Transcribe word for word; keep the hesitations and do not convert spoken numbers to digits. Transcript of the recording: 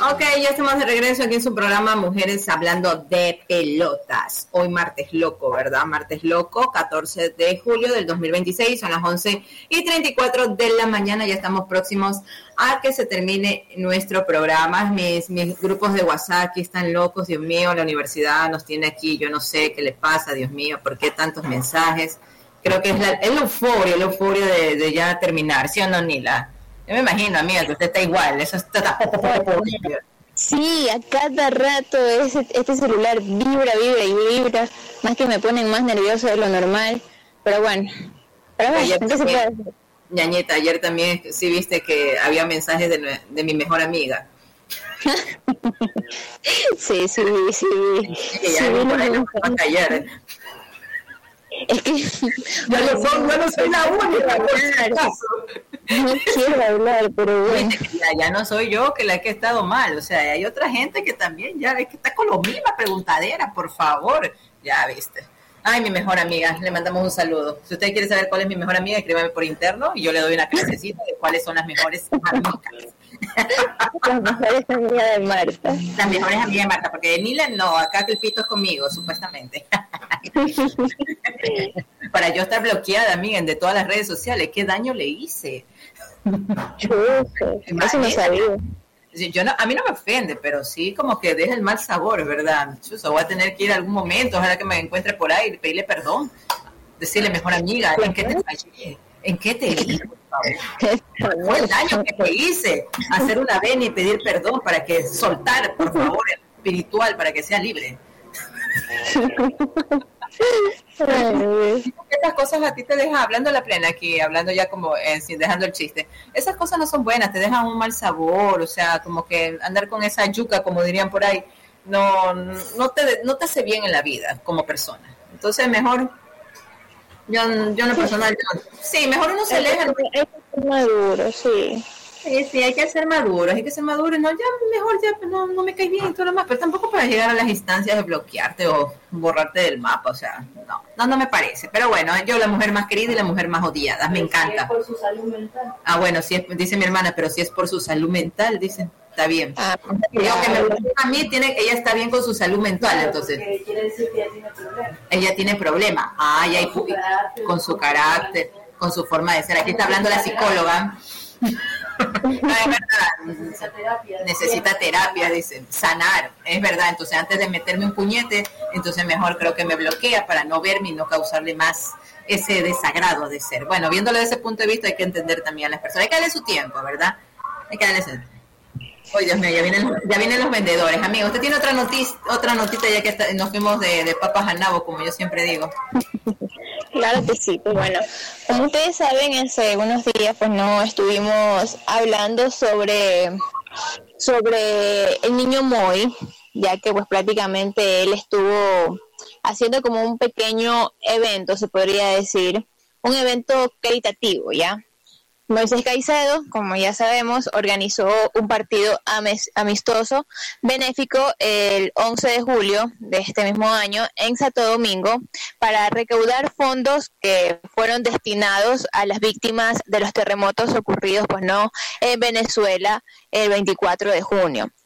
Ok, ya estamos de regreso aquí en su programa Mujeres Hablando de Pelotas. Hoy martes loco, ¿verdad? Martes loco, catorce de julio del dos mil veintiséis, son las once y treinta y cuatro de la mañana. Ya estamos próximos a que se termine nuestro programa. Mis, mis grupos de WhatsApp aquí están locos, Dios mío, la universidad nos tiene aquí, yo no sé qué le pasa, Dios mío, ¿por qué tantos mensajes? Creo que es la, es la euforia, la euforia de, de ya terminar, ¿sí o no, Nila? Yo me imagino, amiga, que usted está igual, eso está... Sí, a cada rato ese, este celular vibra, vibra y vibra, más que me ponen más nervioso de lo normal, pero bueno, pero bueno, ayer entonces también, puede... Ñañeta, ayer también sí viste que había mensajes de, de mi mejor amiga. sí, sí, sí, que ya sí, no, no, por ahí no no, me va a callar. es que yo no soy, yo no soy la única, no quiero hablar, pero bueno. Ya, ya no soy yo que la que he estado mal, o sea, hay otra gente que también ya ves que está con lo misma preguntadera, por favor, ya viste. Ay, mi mejor amiga, le mandamos un saludo. Si usted quiere saber cuál es mi mejor amiga, escríbame por interno y yo le doy una clasecita de cuáles son las mejores amigas. Las mejores amigas de Marta. Las mejores amigas de Marta, porque de Nila no, acá que el pito es conmigo, supuestamente. Para yo estar bloqueada, amiga, de todas las redes sociales, ¿qué daño le hice? Chuso, eso no sabía. Yo no, a mí no me ofende, pero sí como que deja el mal sabor, ¿verdad? Chuso, voy a tener que ir a algún momento, ojalá que me encuentre por ahí y pedirle perdón. Decirle, mejor amiga, ¿en qué te fallé? ¿En qué te hice? Fue el daño que te hice. Hacer una venia y pedir perdón para que soltar, por favor, el espiritual, para que sea libre. Esas cosas a ti te dejan, hablando la plena aquí, hablando ya como eh, sin dejando el chiste, esas cosas no son buenas, te dejan un mal sabor, o sea, como que andar con esa yuca, como dirían por ahí, no, no te, no te hace bien en la vida como persona. Entonces mejor, yo, yo en lo personal, yo, sí, mejor uno se aleja. Hay que ser maduro, sí. Sí, sí, hay que ser maduros, hay que ser maduros, no, ya mejor ya no, no me caes bien y todo lo más, pero tampoco para llegar a las instancias de bloquearte o borrarte del mapa, o sea, no, no, no me parece, pero bueno, yo la mujer más querida y la mujer más odiada, me encanta. Si es por su salud mental. Ah, bueno, si es, dice mi hermana, pero si es por su salud mental, dice, está bien. Ah, yo que me gusta a mí, tiene, ella está bien con su salud mental, Claro, entonces. quiere decir que ella tiene problemas. Ella tiene problemas, ah, ya hay, Con su carácter, con su carácter, con su forma de ser, aquí está hablando la psicóloga. No, es verdad, necesita terapia, necesita terapia, dicen, sanar, es verdad, entonces antes de meterme un puñete, entonces mejor creo que me bloquea para no verme y no causarle más ese desagrado de ser. Bueno, viéndolo desde ese punto de vista hay que entender también a las personas, hay que darle su tiempo, ¿verdad? Hay que darle su tiempo. Oh, Dios mío, ya vienen, ya vienen los vendedores. Amigo, usted tiene otra noticia, otra notita ya que está, nos fuimos de, de papas a nabo, como yo siempre digo. Claro que sí, pues bueno, como ustedes saben, hace unos días pues no estuvimos hablando sobre, sobre el niño Moy, ya que pues prácticamente él estuvo haciendo como un pequeño evento, se podría decir, un evento caritativo, ¿ya? Moisés Caicedo, como ya sabemos, organizó un partido amistoso benéfico el once de julio de este mismo año en Santo Domingo para recaudar fondos que fueron destinados a las víctimas de los terremotos ocurridos, pues no, en Venezuela el veinticuatro de junio.